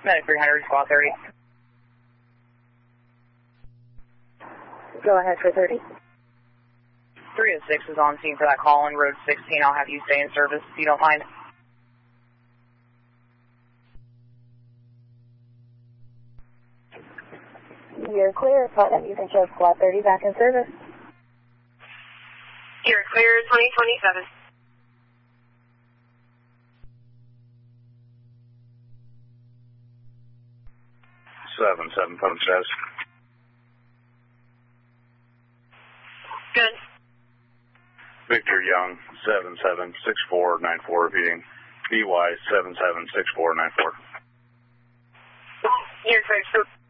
Medic 300, squad 30. Go ahead for 30. 306 is on scene for that call in road 16. I'll have you stay in service if you don't mind. You're clear. You can show squad 30 back in service. You're clear 2027. 7-7 phone says. Good. Victor Young, 776494 repeating. BY 776494. You're clear.